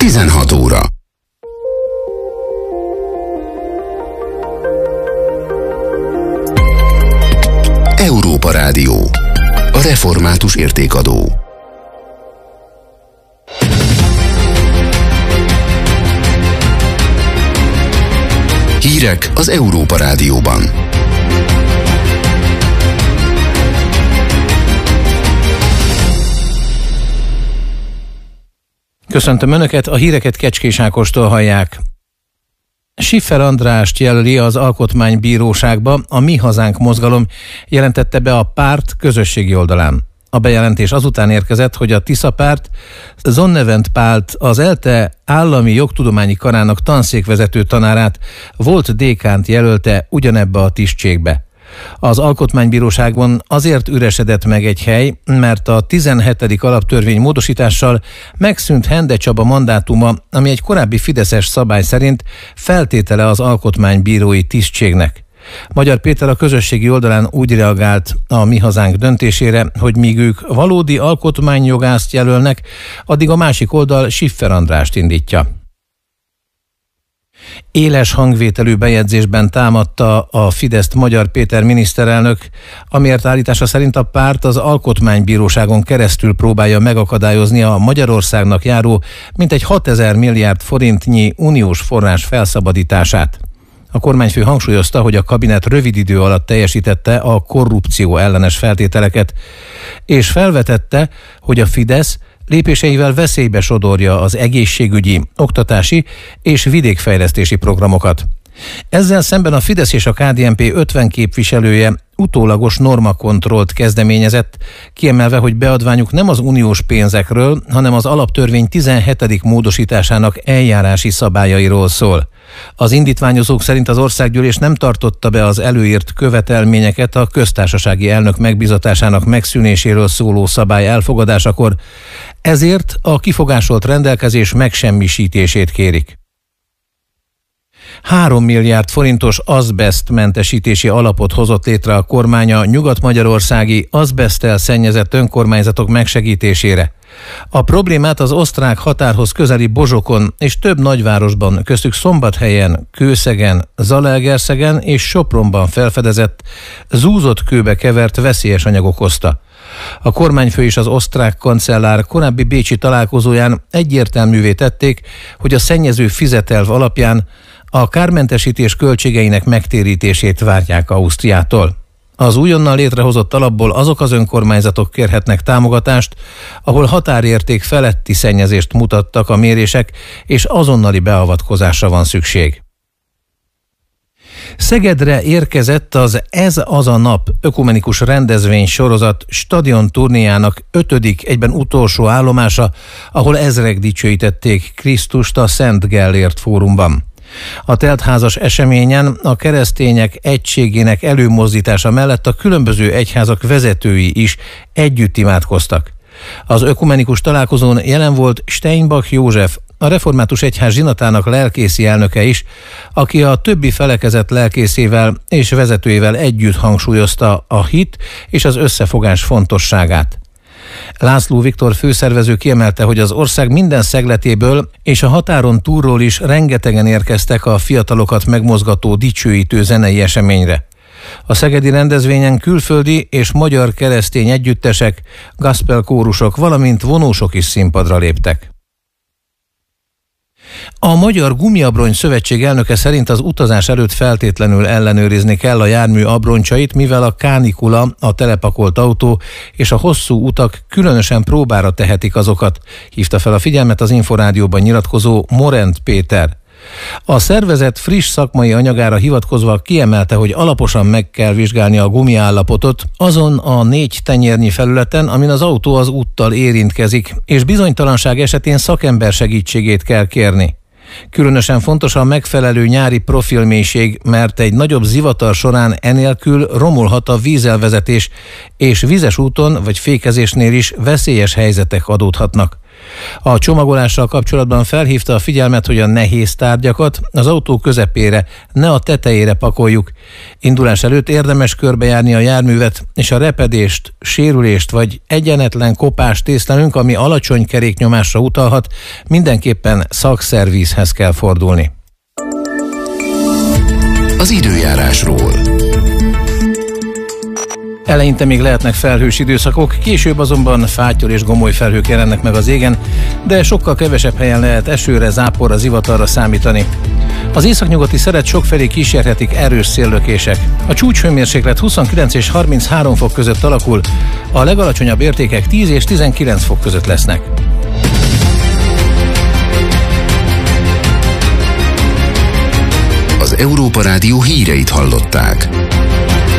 16 óra. Európa Rádió. A református értékadó. Hírek az Európa Rádióban. Köszöntöm Önöket, a híreket Kecskés Ákostól hallják. Schiffer Andrást jelöli az Alkotmánybíróságba a Mi Hazánk mozgalom, jelentette be a párt közösségi oldalán. A bejelentés azután érkezett, hogy a Tisza párt Zonnevent Pált, az ELTE állami jogtudományi karának tanszékvezető tanárát, volt dékánt jelölte ugyanebbe a tisztségbe. Az Alkotmánybíróságon azért üresedett meg egy hely, mert a 17. alaptörvény módosítással megszűnt Hende Csaba mandátuma, ami egy korábbi fideszes szabály szerint feltétele az alkotmánybírói tisztségnek. Magyar Péter a közösségi oldalán úgy reagált a Mi Hazánk döntésére, hogy míg ők valódi alkotmányjogászt jelölnek, addig a másik oldal Schiffer Andrást indítja. Éles hangvételű bejegyzésben támadta a Fideszt Magyar Péter miniszterelnök, amiért állítása szerint a párt az Alkotmánybíróságon keresztül próbálja megakadályozni a Magyarországnak járó mintegy 6000 milliárd forintnyi uniós forrás felszabadítását. A kormányfő hangsúlyozta, hogy a kabinet rövid idő alatt teljesítette a korrupció ellenes feltételeket, és felvetette, hogy a Fidesz lépéseivel veszélybe sodorja az egészségügyi, oktatási és vidékfejlesztési programokat. Ezzel szemben a Fidesz és a KDNP 50 képviselője utólagos normakontrollt kezdeményezett, kiemelve, hogy beadványuk nem az uniós pénzekről, hanem az alaptörvény 17. módosításának eljárási szabályairól szól. Az indítványozók szerint az országgyűlés nem tartotta be az előírt követelményeket a köztársasági elnök megbízatásának megszűnéséről szóló szabály elfogadásakor, ezért a kifogásolt rendelkezés megsemmisítését kérik. 3 milliárd forintos azbesztmentesítési alapot hozott létre a kormány a nyugat-magyarországi azbeszttel szennyezett önkormányzatok megsegítésére. A problémát az osztrák határhoz közeli Bozsokon és több nagyvárosban, köztük Szombathelyen, Kőszegen, Zalaegerszegen és Sopronban felfedezett, zúzott kőbe kevert veszélyes anyag okozta. A kormányfő és az osztrák kancellár korábbi bécsi találkozóján egyértelművé tették, hogy a szennyező fizetelv alapján a kármentesítés költségeinek megtérítését várják Ausztriától. Az újonnan létrehozott alapból azok az önkormányzatok kérhetnek támogatást, ahol határérték feletti szennyezést mutattak a mérések, és azonnali beavatkozásra van szükség. Szegedre érkezett az Ez az a nap ökumenikus rendezvény sorozat stadion turnéjának 5., egyben utolsó állomása, ahol ezrek dicsőítették Krisztust a Szent Gellért fórumban. A teltházas eseményen a keresztények egységének előmozdítása mellett a különböző egyházak vezetői is együtt imádkoztak. Az ökumenikus találkozón jelen volt Steinbach József, a Református Egyház zsinatának lelkészi elnöke is, aki a többi felekezet lelkészével és vezetőivel együtt hangsúlyozta a hit és az összefogás fontosságát. László Viktor főszervező kiemelte, hogy az ország minden szegletéből és a határon túlról is rengetegen érkeztek a fiatalokat megmozgató dicsőítő zenei eseményre. A szegedi rendezvényen külföldi és magyar keresztény együttesek, gospel kórusok, valamint vonósok is színpadra léptek. A Magyar Gumiabrony Szövetség elnöke szerint az utazás előtt feltétlenül ellenőrizni kell a jármű abroncsait, mivel a kánikula, a telepakolt autó és a hosszú utak különösen próbára tehetik azokat, hívta fel a figyelmet az Inforádióban nyilatkozó Morent Péter. A szervezet friss szakmai anyagára hivatkozva kiemelte, hogy alaposan meg kell vizsgálni a gumiállapotot azon a 4 tenyérnyi felületen, amin az autó az úttal érintkezik, és bizonytalanság esetén szakember segítségét kell kérni. Különösen fontos a megfelelő nyári profilmélység, mert egy nagyobb zivatar során enélkül romolhat a vízelvezetés, és vizes úton vagy fékezésnél is veszélyes helyzetek adódhatnak. A csomagolással kapcsolatban felhívta a figyelmet, hogy a nehéz tárgyakat az autó közepére, ne a tetejére pakoljuk. Indulás előtt érdemes körbejárni a járművet, és a repedést, sérülést vagy egyenetlen kopást észlelünk, ami alacsony keréknyomásra utalhat, mindenképpen szakszervízhez kell fordulni. Az időjárásról. Eleinte még lehetnek felhős időszakok, később azonban fátyol és gomoly felhők jelennek meg az égen, de sokkal kevesebb helyen lehet esőre, záporra, zivatarra számítani. Az északnyugati szeret sokfelé kísérhetik erős széllökések. A csúcshőmérséklet 29 és 33 fok között alakul, a legalacsonyabb értékek 10 és 19 fok között lesznek. Az Európa Rádió híreit hallották.